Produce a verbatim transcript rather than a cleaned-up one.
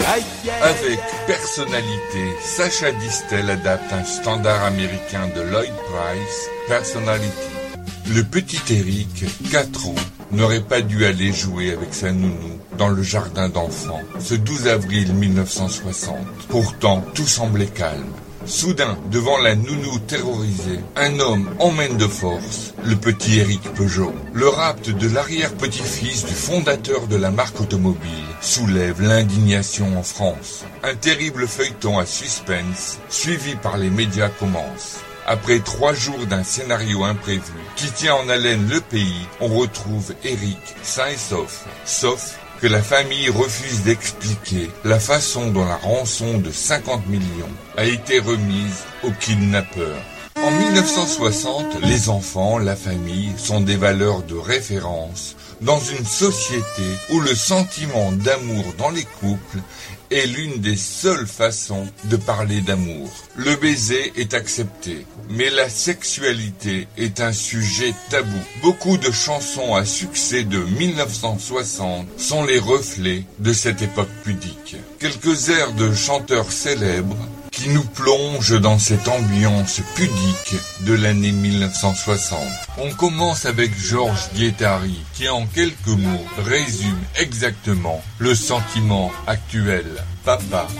Avec personnalité, Sacha Distel adapte un standard américain de Lloyd Price, Personality. Le petit Eric, quatre ans, n'aurait pas dû aller jouer avec sa nounou dans le jardin d'enfants ce douze avril mille neuf cent soixante. Pourtant, tout semblait calme. Soudain, devant la nounou terrorisée, un homme emmène de force le petit Éric Peugeot. Le rapt de l'arrière-petit-fils du fondateur de la marque automobile soulève l'indignation en France. Un terrible feuilleton à suspense, suivi par les médias, commence. Après trois jours d'un scénario imprévu qui tient en haleine le pays, on retrouve Éric sain et sauf. Sauf que la famille refuse d'expliquer la façon dont la rançon de cinquante millions a été remise au kidnappeur. En mille neuf cent soixante, les enfants, la famille sont des valeurs de référence dans une société où le sentiment d'amour dans les couples est l'une des seules façons de parler d'amour. Le baiser est accepté, mais la sexualité est un sujet tabou. Beaucoup de chansons à succès de mille neuf cent soixante sont les reflets de cette époque pudique. Quelques airs de chanteurs célèbres qui nous plongent dans cette ambiance pudique de l'année mille neuf cent soixante. On commence avec Georges Guettari, qui en quelques mots résume exactement le sentiment actuel. Papa,